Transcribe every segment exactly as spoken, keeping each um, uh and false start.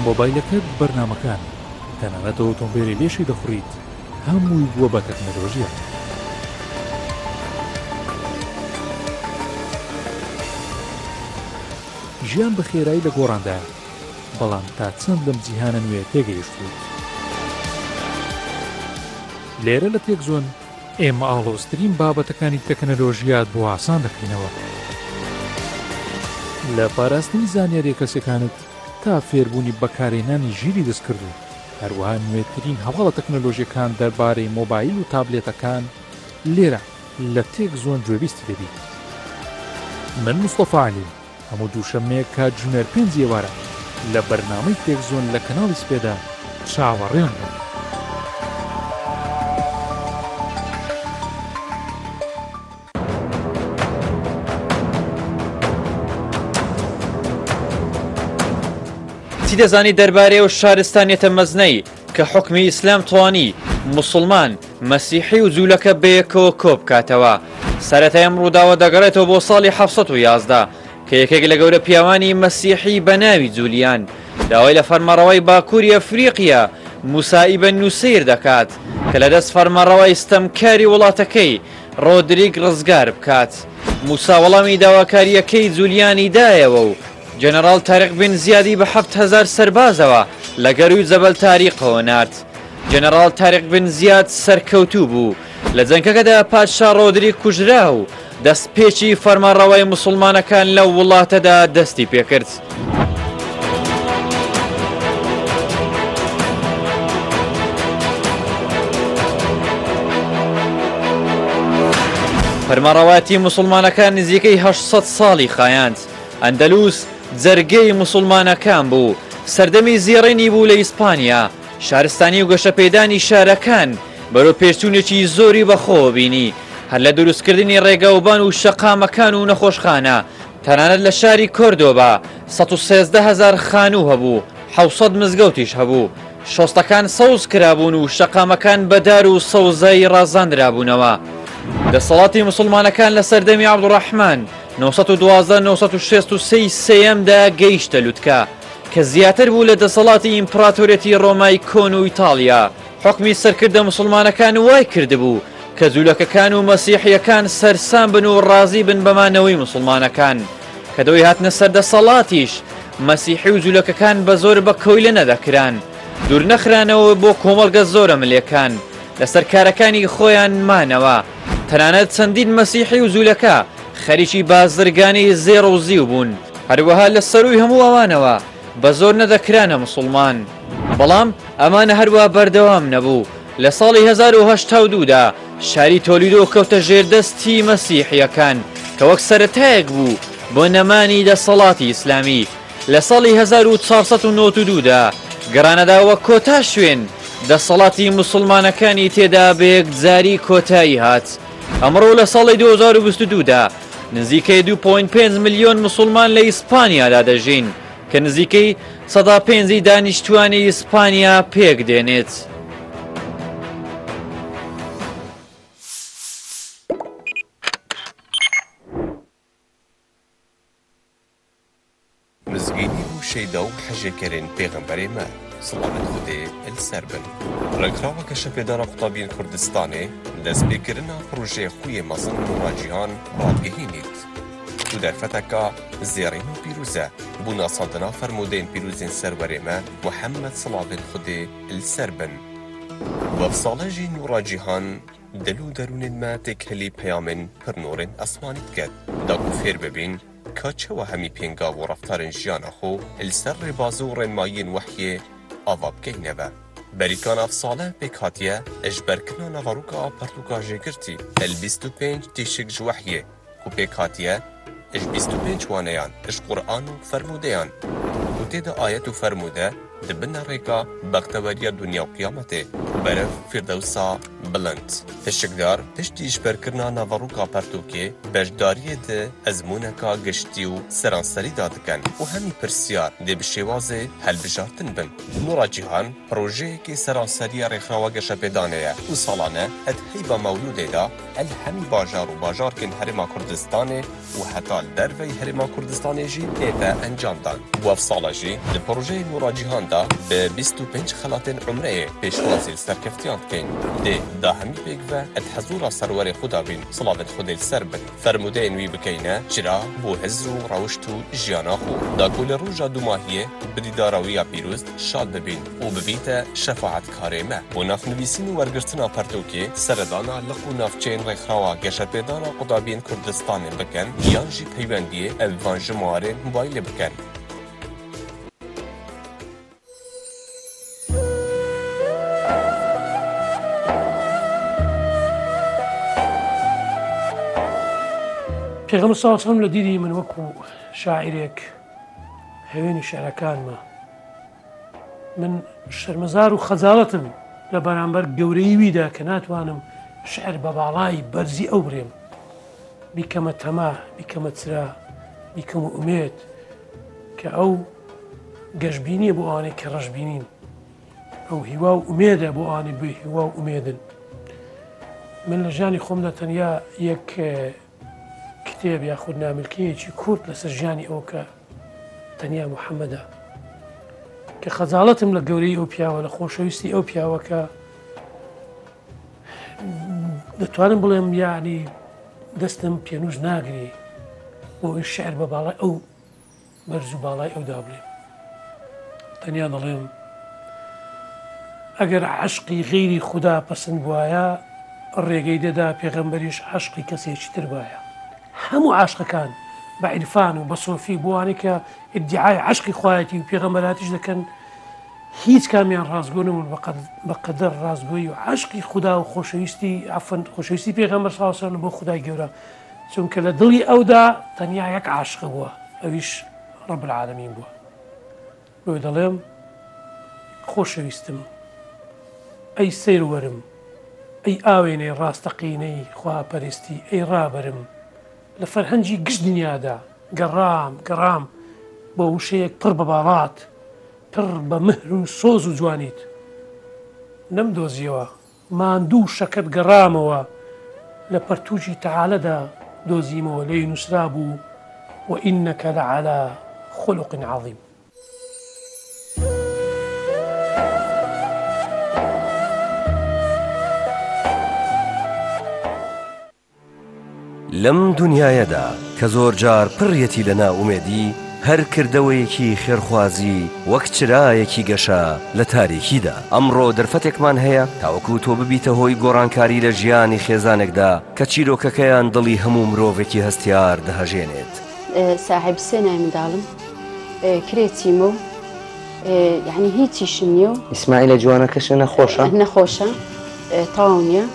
مۆبایلەکەت بەرنامەکان تەنانەت ئۆتۆمبیلی لێشی دەخوڕیت هەمووی بووە بە تەکنۆلۆژیا. ژیان بە خێرایی لە گۆڕاندایە، بەڵام تا چەند لەم جیهانە نوێ تێگەیشتوت. لێرە لە تێکزۆن ئێمە ئاڵۆزترین بابەتەکانی تەکنۆلۆژیات بۆ ئاسان دەکەینەوە، لە پاراستنی زانیاری کەسەکانت تا فێربوونی بەکارهێنانی ژیری دەستکرد و هەروەها نوێترین هەواڵە تەکنۆلۆژیەکان دەربارەی مۆبایل و تابلێتەکان لێرە لە تێکزۆن گوێبیستی دەبیت. من مستەفا عەلی هەموو دووشەممەیەک کات ژنێر پێنج ئێوارە لە بەرنامەی تێکزۆن لە کەناڵی سپێدا چاوەڕێم بن. چی دەزانی دەربارەی ئەو شارستانیەتە مەزنەی کە حوکمی ئیسلام توانی موسڵمان، مەسیحی و جوولەکە بەیەکەوە کۆ بکاتەوە؟ سەرەتای ئەم ڕووداوە دەگەڕێتەوە بۆ ساڵی حەڤسەد و یازدە کە یەکێک لە گەورە پیاوانی مەسیحی بە ناوی جولیان داوای لە فەرمانڕەوای باکووری ئەفریقیا موسا ئیبن نوسەیر دەکات کە لەدەست فەرمانڕەوای ستەمکاری وڵاتەکەی ڕۆدریک ڕزگار بکات. موسا وەڵامی داواکاریەکەی جولیانی دایەوە و جەنەڕاڵ تاریق بن زیادی بە حەفت هەزار سەربازەوە لە گەروی جەبەل تاریقەوە نارد. جەنەڕاڵ تاریق بن زیاد سەرکەوتوو بوو لە جەنگەکەدا پادشا ڕۆدریک کوژرا و دەستپێکی فەرمانڕەوای موسڵمانەکان لەو وڵاتەدا دەستی پێکرد. فەرمانڕەواتی موسڵمانەکان نزیکەی هەشت سەد ساڵی خایاند. ئەندەلوس جەرگەی موسڵمانەکان بوو، سەردەمی زێڕینی بوو لە ئیسپانیا. شارستانی و گەشەپێدانی شارەکان بەرەو پێشچوونێکی زۆری بەخۆوە بینی، هەر لە دروستکردنی ڕێگەوبان و شەقامەکان و نەخۆشخانە. تەنانەت لە شاری کۆردۆبا سەد و سێزدە هەزار خانوو هەبوو، حەوسەد مزگەوتیش هەبوو. شۆستەکان سەوز کرابوون و شەقامەکان بەدار و سەوزای ڕازاندرابوونەوە. دەسەڵاتی موسڵمانەکان لە سەردەمی عەبدوڕەحمان نۆ سەد و دوازدە نۆ سەد و شەست و سێی سێیەمدا گەیشتە لوتکە کە زیاتر بوو لە دەسەڵاتی ئیمپراتۆریەتی ڕۆمای کۆن و ئیتاڵیا. حوکمی سەرکردە موسڵمانەکان وای کردبوو کە جوولەکەکان و مەسیحیەکان سەرسام بن و ڕازی بن بەمانەوەی موسڵمانەکان، کە دەوەی هاتنە سەردەسەڵاتیش مەسیحی و جوولەکەکان بە زۆر بە کۆیلە نەدەکران، دوور نەخرانەوە بۆ کۆمەڵگە زۆرە ملێکان لەسەر کارەکانی خۆیان مانەوە. تەنانەت چەندین مەسیحی و جوولەکە خەریکی بازرگانی زێڕ و زیو بوون، هەروەها لە سەروی هەموو ئەوانەوە بە زۆر نەدەکرانە موسڵمان. بەڵام ئەمانە هەروە بەردەوام نەبوو. لە ساڵی هەزار و هەشتا و دوودا شاری تۆلیدۆ کەوتە ژێردەستی مەسیحیەکان کە وەک سەرەتایەک بوو بۆ نەمانی دەسەڵاتی ئیسلامی. لە ساڵی هەزار و چوارسەد و نۆ و دوودا گەڕانەدا وەک کۆتا شوێن دەسەڵاتی موسڵمانەکانی تێدا بە یەکجاری کۆتایی هات. ئەمڕۆ لە ساڵی دوو هەزار و بیست و دوودا نزیکەی دوو پۆینت پێنج ملیۆن موسڵمان لە ئیسپانیادا دەژین کە نزیکەی سەدا پێنجی دانیشتوانی ئیسپانیا پێک دێنێت. مزگینی و شەیدا و حەجێکەرێن پێغەمبەرێ مە سڵاوەت خودێ ئەلسەر بن. ڕێکخراوە گەشەپێدارە قوتابیین کوردستانê destpêkirina projeyê xwîyê mezin nûracîhan radgihînît û derfeteka zêrîn û pîrûz e bû nasandina fermûdeyên pîrûzên serwerê me Muhemmed Silavên Xwedê li ser bin. Wevsale jî nûracîhan dil û derûnên me têkhelî peyamên pirnûrên esmanî diket da ku fêr bibîn ka çawa hemî pêngav û reftarên jiyana xwe li ser rêbazî û rênmayiyên wehyê ava bikeyne ve. Berîkan evsale pêk hatiye ji berkirina nevarûka pertûka jêgirtî el bîst û pênc tîşik ji wehyê ku pêk hatiye ji bîst û pênc waneyan ji Qur'an û fermûdeyan û têde ayet û fermûde dibine rêka bexteweriya dunya û qiyametê berev Firdewsa bilind. Pişikdar piştî ji berkirina nevarûka pertûkê beşdariyê di ezmûneka giştî û seranserî da dikin û hemî pirsyar dê bi şêwazê helbijartin bin. Nûra Cîhan projeyekî seranseriya rêxirawa geşepêdanê ye û salane hed heyba Mewlûdê da el hemî bajar û bajarkên Herêma Kurdistanê û heta li derveyê Herêma Kurdistanê jî tête encamdan. Bu ev sala jî li projeyê Nûra Cîhan دا bi bîst û pênc xelatên Umreyê pêşwazî serkeftiyan dikên dê da hemî pêk ve et hezûra serwerê xwe da bîn silavên Xwedê li ser bin. Fermûdeyên wî bikeyne çira bû hizr û rewişt û jiyana xwe. Da ku li rûja dûmahiyê bi dîdara wî ya pîrûz şad bibîn û bibîte şefaetkarê me. û navnivîsîn û wergirtina pertûkê seredana liq û navçeyên rêxirawa geşepêdana Qudabiyên Kurdistanê bikin yan jî peywendiyê ev van ji muarên mobaylê bikin. پێغەمبەر سەڵڵەڵاهو عەلەیهی وسەلەم لە دیدی من وەکو شاعیرێک هەوێنی شێعرەکانمە من شەرمەزار و خەجاڵەتم لە بەرامبەر گەورەی ویدا کە ناتوانم شعر بە باڵای بەرزی ئەو بڕێم بیکەمە تەما بیکەمە چرا بیکەمە ئومێد کە ئەو گەشببینیە بۆ ئەوانەی کە ڕەشببینین ئەو هیوا و ئومێدە بۆ ئەوانەی بێ هیوا و ئومێدن من لە ژیانی خۆمدا تەنیا یەک کتێب یاخود ناملکەیەکی کورت لەسەر ژیانی ئەو کە تەنیا موحەممەدە کە خەجاڵەتم لە گەورەی ئەو پیاوە لە خۆشەویستی ئەو پیاوەکە دەتوانم بڵێم یعنی دەستم پێنووش ناگری بۆ ئەوی شعر بە باڵای ئەو بەرز و باڵای ئەودا بڵێم تەنیا دەڵێم ئەگەر عەشقی غەیری خودا پەسەند بوایە ڕێگەی دەدا پێغەمبەریش عەشقی کەسێکی تر وایە هەموو عاشقەکان بە عیرفان و بە سۆفی بۆوانێک کە ئیدعای عەشقی خوایەتی و پێغەمبەراتیش دەکەن هیچ کامیان ڕازگۆ نەبوون بەقەدەر ڕازگۆیی و عەشقی خودا و خۆشەویستی عەفەن خۆشەویستی پێغەمبەر صلی الله علیه و سلم بۆ خودای گەورە چونکە لە دڵی ئەودا تەنیا یەک عاشق بووە ئەویش ڕەب العالەمین بووە بۆیە دەڵێم خۆشەویستم ئەی سەیروەرم ئەی ئاوێنەی ڕاستەقینەی خواپەرستی ئەی ڕابەرم لە فەرهەنگی گشت دنیادا گەڕام گەڕام بۆ وشەیەک پڕ بە باڵات پڕ بە مهر و سۆز و جوانیت نەمدۆزیەوە ماندوو شەکەت گەڕامەوە لە پەرتووجی تەعالەدا دۆزیمەوە لێی نووسرا بوو وئینەکە لەعەلا خولق عەظیم لەم دنیایەدا کە زۆر جار پڕیەتی لە ناومێدی هەر کردەوەیەکی خێرخوازی وەک چرایەکی گەشە لە تاریکیدا ئەمڕۆ دەرفەتێکمان هەیە تاوەکو تۆ ببیتە هۆی گۆڕانکاری لە ژیانی خێزانێکدا کە چیرۆکەکەیان دڵی هەموو مرۆڤێکی هەستیار دەهەژێنێت ساحب سێ نای منداڵم کرێچیمە و یعنی هیچیشم نییە و ئیسماعیلە جوانەکەشە نەخۆشە نەخۆشە تاو نییە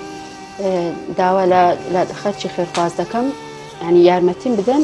داوا لە خەرچی خێرخواز دەکەم ینی یارمەتیم بدەن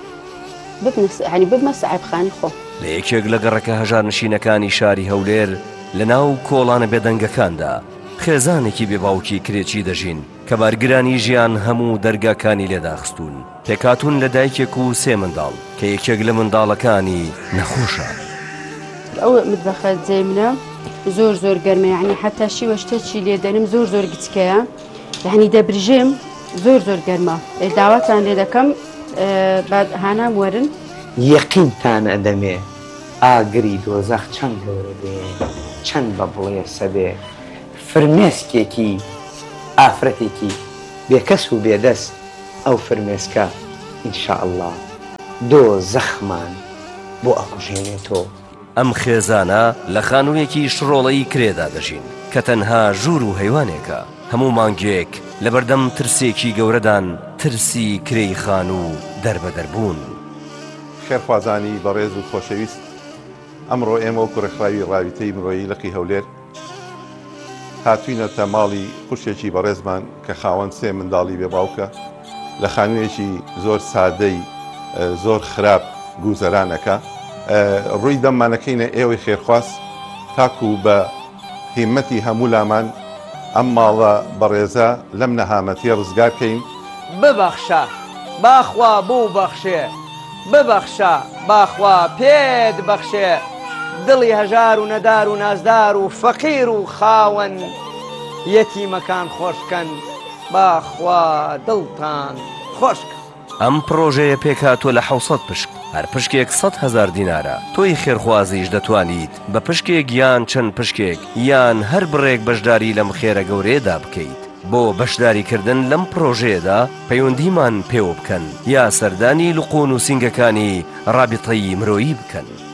ینی ببمە ساحیبخانی خۆم لە یەکێک لە گەڕەکە هەژار نشینەکانی شاری هەولێر لە ناو کۆڵانە بێدەنگەکاندا خێزانێکی بێباوکی کرێکی دەژین کە بارگرانی ژیان هەموو دەرگاکانی لێداخستون تێکاتون لە دایکێک و سێ منداڵ کە یەکێک لە منداڵەکانی نەخۆشە ئەو متبەخە جێ منە زۆر زۆر گەرمە یعنی حتا شیوە شتێکی لێ دەنم زۆر زۆر گچکەیە یعنی دەبرژێم زۆر زۆر گەرمە داواتان لێ دەکەم هانام وەرن یەقینتان ئەدەمێ ئاگری دۆزەخ چەند گەورە بێ چەند بە بڵێ سەبێ فرمێسکێکی ئافرەتێکی بێکەس و بێدەست ئەو فرمێسکە ئینشاءالله دۆ زەخمان بۆ ئەکوژێنێتەوە ئەم خێزانە لە خانوویەکی شڕۆڵەی کرێدا دەژین کە تەنها ژوور و هەیوانێکە هەموو مانگێک لە بەردەم ترسێکی گەورەدان ترسی کرێی خان و دەربەدەربوون خێرخوازانی بەڕێز و خۆشەویست ئەمڕۆ ئێمە و کوڕەخراوی ڕاویتەی مرۆیی لەقی هەولێر هاتوینەتە ماڵی خوشێکی بەڕێزمان کە خاوەن سێ منداڵی بێباوکە لە خانوویەکی زۆر سادەی زۆر خراپ گوزەرانەکە ڕووی دەممانەکەینە ئێوەی خێرخواست تاکو بە هیمەتی هەموو لامان ئەم ماڵە بەڕێزە لەم نەهامەتیە ڕزگارکەین ببەخشە باخوا بوو بەخشێ ببەخشە باخوا پێت بەخشێ دڵی هەژار و نەدار و نازدار و فەقیر و خاوەن یەتیمەکان خۆشکەن باخوا دڵتان خۆشکە ئەم پرۆژەیە پێکاتوە لە حوسەد پشک هەر پشکێک سەد هەزار دینارە. تۆی خێرخوازیش دەتوانیت بە پشکێک یان چەند پشکێک یان هەر بڕێک بەشداری لەم خێرە گەورەیەدا بکەیت. بۆ بەشداریکردن لەم پرۆژەیەدا پەیوەندیمان پێوە بکەن یا سەردانی لقون و سینگەکانی ڕابطەی مرۆیی بکەن.